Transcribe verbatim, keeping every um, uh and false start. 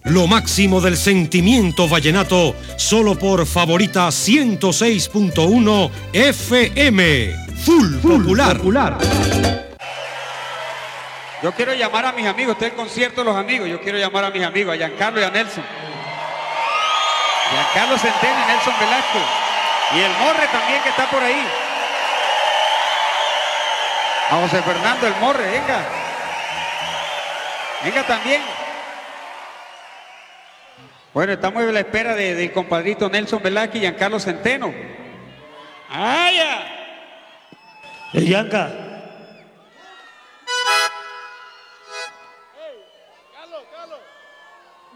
Lo máximo del sentimiento vallenato, solo por Favorita ciento seis punto uno F M. Full, Full popular. popular. Yo quiero llamar a mis amigos, este es el concierto de los amigos, yo quiero llamar a mis amigos, a Giancarlo y a Nelson. Giancarlo Centeno y Nelson Velasco. Y el Morre también que está por ahí. A José Fernando el Morre, venga. Venga también. Bueno, estamos a la espera de, del compadrito Nelson Velasco y Giancarlo Centeno. ¡Ay! El Gianca.